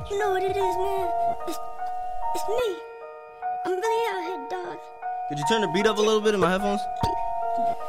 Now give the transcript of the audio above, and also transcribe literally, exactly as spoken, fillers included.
You know what it is, man? It's, it's me. I'm really out here, dog. Could you turn the beat up a little bit in my headphones?